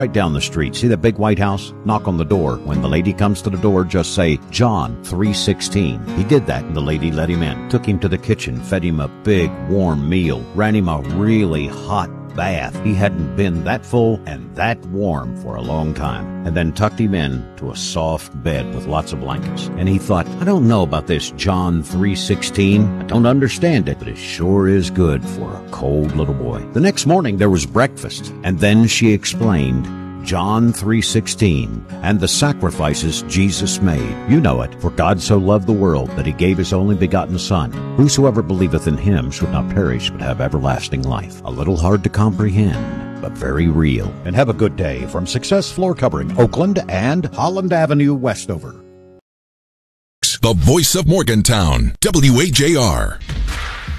Right down the street. See that big white house? Knock on the door. When the lady comes to the door, just say, John 3:16. He did that, and the lady let him in. Took him to the kitchen, fed him a big, warm meal, ran him a really hot bath. He hadn't been that full and that warm for a long time. And then tucked him in to a soft bed with lots of blankets. And he thought, I don't know about this John 3:16. I don't understand it, but it sure is good for a cold little boy. The next morning there was breakfast, and then she explained John 3:16 and the sacrifices Jesus made. You know it. For God so loved the world that he gave his only begotten Son. Whosoever believeth in him should not perish but have everlasting life. A little hard to comprehend, but very real. And have a good day from Success Floor Covering, Oakland and Holland Avenue, Westover. The voice of Morgantown, WHAR.